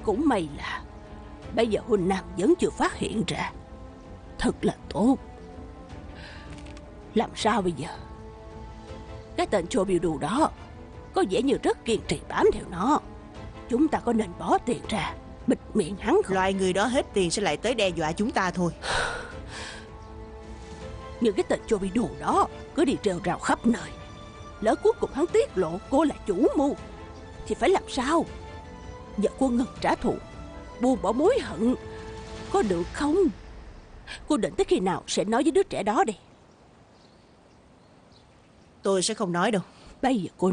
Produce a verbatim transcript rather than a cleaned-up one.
Cũng may là bây giờ Huỳnh Nam vẫn chưa phát hiện ra. Thật là tốt. Làm sao bây giờ? Cái tên Cho Biêu Đù đó có vẻ như rất kiên trì bám theo nó. Chúng ta có nên bỏ tiền ra bịt miệng hắn không? Loại người đó hết tiền sẽ lại tới đe dọa chúng ta thôi. Nhưng cái tên Cho Biêu Đù đó cứ đi rêu rao khắp nơi. Lỡ cuối cùng hắn tiết lộ cô là chủ mưu thì phải làm sao? Giờ cô ngừng trả thù, buông bỏ mối hận, có được không? Cô định tới khi nào sẽ nói với đứa trẻ đó đi? Tôi sẽ không nói đâu. Bây giờ cô